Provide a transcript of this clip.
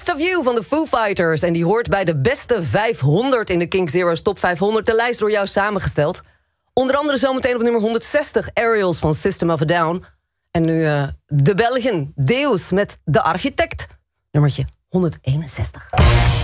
Best of You van de Foo Fighters. En die hoort bij de beste 500 in de King Zero's Top 500. De lijst door jou samengesteld. Onder andere zometeen op nummer 160 Aerials van System of a Down. En nu de Belgen Deus met De Architect. Nummertje 161.